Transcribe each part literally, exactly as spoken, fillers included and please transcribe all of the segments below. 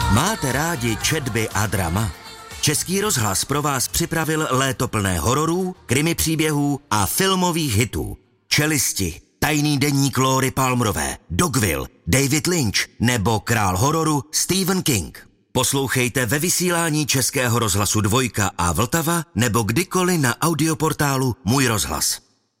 Máte rádi četby a drama? Český rozhlas pro vás připravil léto plné hororů, krimi příběhů a filmových hitů. Čelisti, Tajný deník Lóry Palmerové, Dogville, David Lynch nebo král hororu Stephen King. Poslouchejte ve vysílání Českého rozhlasu Dvojka a Vltava nebo kdykoliv na audioportálu Můj rozhlas.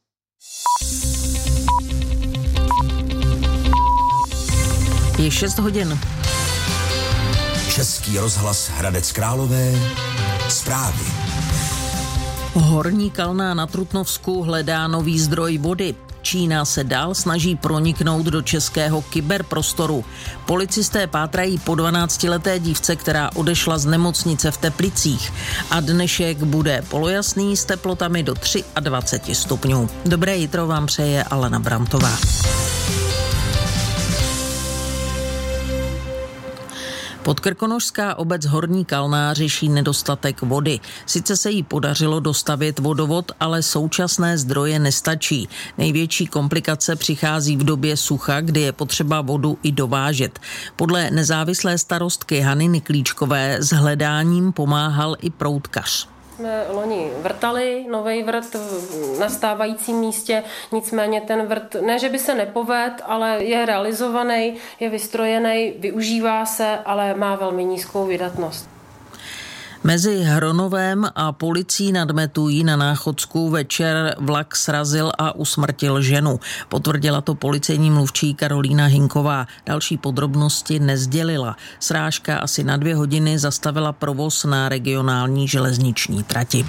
Je šest hodin. Český rozhlas Hradec Králové, zprávy. Horní Kalná na Trutnovsku hledá nový zdroj vody. Čína se dál snaží proniknout do českého kyberprostoru. Policisté pátrají po dvanáctileté dívce, která odešla z nemocnice v Teplicích. A dnešek bude polojasný s teplotami do dvacet tři stupňů. Dobré jitro vám přeje Alena Brantová. Podkrkonošská obec Horní Kalná řeší nedostatek vody. Sice se jí podařilo dostavět vodovod, ale současné zdroje nestačí. Největší komplikace přichází v době sucha, kdy je potřeba vodu i dovážet. Podle nezávislé starostky Hany Niklíčkové s hledáním pomáhal i proutkař. Jsme loni vrtali novej vrt na stávajícím místě, nicméně ten vrt, ne že by se nepovedl, ale je realizovaný, je vystrojený, využívá se, ale má velmi nízkou vydatnost. Mezi Hronovem a Policií nad Metují na Náchodsku večer vlak srazil a usmrtil ženu. Potvrdila to policejní mluvčí Karolína Hinková. Další podrobnosti nezdělila. Srážka asi na dvě hodiny zastavila provoz na regionální železniční trati.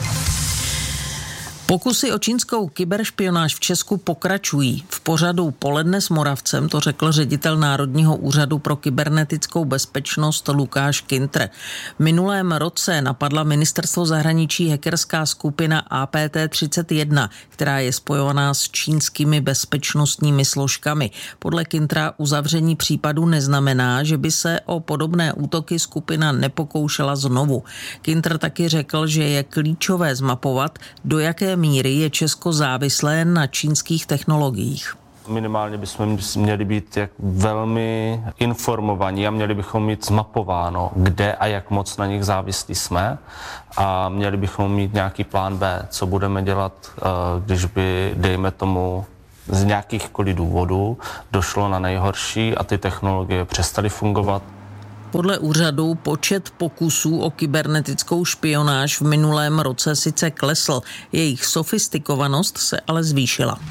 Pokusy o čínskou kyberšpionáž v Česku pokračují. V pořadu Poledne s Moravcem to řekl ředitel Národního úřadu pro kybernetickou bezpečnost Lukáš Kintr. V minulém roce napadla ministerstvo zahraničí hackerská skupina A P T třicet jedna, která je spojovaná s čínskými bezpečnostními složkami. Podle Kintra uzavření případu neznamená, že by se o podobné útoky skupina nepokoušela znovu. Kintr taky řekl, že je klíčové zmapovat, do jaké míry je Česko závislé na čínských technologiích. Minimálně bychom měli být jak velmi informovaní a měli bychom mít zmapováno, kde a jak moc na nich závislí jsme a měli bychom mít nějaký plán B, co budeme dělat, když by, dejme tomu, z nějakýchkoliv důvodů došlo na nejhorší a ty technologie přestaly fungovat. Podle úřadu počet pokusů o kybernetickou špionáž v minulém roce sice klesl, jejich sofistikovanost se ale zvýšila.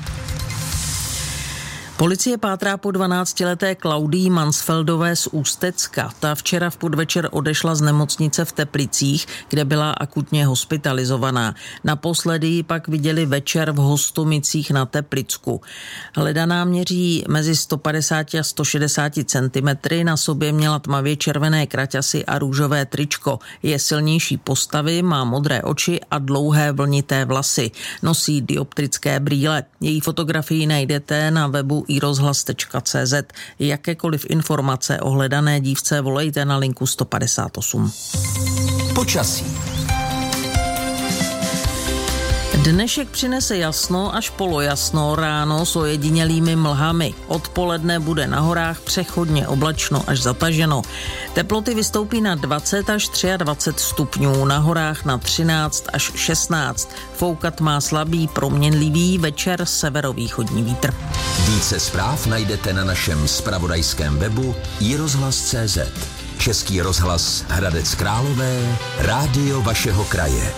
Policie pátrá po dvanáctileté Klaudii Mansfeldové z Ústecka. Ta včera v podvečer odešla z nemocnice v Teplicích, kde byla akutně hospitalizovaná. Naposledy ji pak viděli večer v Hostomicích na Teplicku. Hledaná měří mezi sto padesát a sto šedesát centimetry, na sobě měla tmavě červené kraťasy a růžové tričko. Je silnější postavy, má modré oči a dlouhé vlnité vlasy. Nosí dioptrické brýle. Její fotografii najdete na webu i rozhlas tečka cé zet. Jakékoliv informace o hledané dívce volejte na linku sto padesát osm. Počasí. Dnešek přinese jasno až polojasno, ráno s ojedinělými mlhami. Odpoledne bude na horách přechodně oblačno až zataženo. Teploty vystoupí na dvacet až dvacet tři stupňů, na horách na třináct až šestnáct. Foukat má slabý proměnlivý večer severovýchodní vítr. Více zpráv najdete na našem zpravodajském webu i rozhlas tečka cé zet. Český rozhlas Hradec Králové, rádio vašeho kraje.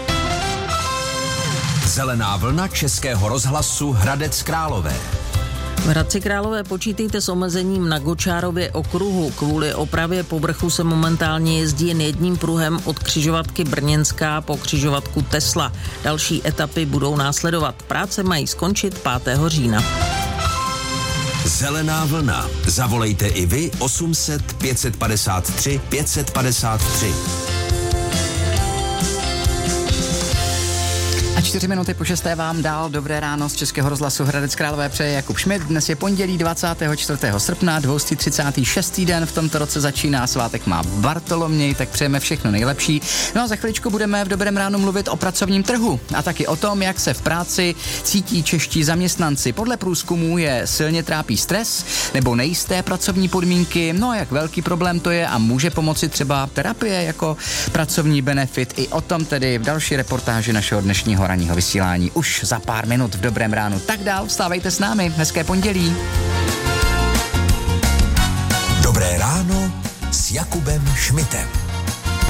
Zelená vlna Českého rozhlasu Hradec Králové. V Hradci Králové počítejte s omezením na Gočárově okruhu. Kvůli opravě povrchu se momentálně jezdí jen jedním pruhem od křižovatky Brněnská po křižovatku Tesla. Další etapy budou následovat. Práce mají skončit pátého října. Zelená vlna. Zavolejte i vy osm set pět padesát tři pět padesát tři. A čtyři minuty po šesté vám dál dobré ráno z Českého rozhlasu Hradec Králové přeje Jakub Šmit. Dnes je pondělí dvacátého čtvrtého srpna, dvě stě třicátý šestý den v tomto roce začíná, svátek má Bartoloměj, tak přejeme všechno nejlepší. No a za chviličku budeme v dobrém ránu mluvit o pracovním trhu a taky o tom, jak se v práci cítí čeští zaměstnanci. Podle průzkumů je silně trápí stres nebo nejisté pracovní podmínky, no a jak velký problém to je a může pomoci třeba terapie jako pracovní benefit. I o tom tedy v další reportáži našeho dnešního ranního vysílání už za pár minut v dobrém ránu. Tak dál, vstávejte s námi, hezké pondělí. Dobré ráno s Jakubem Šmitem.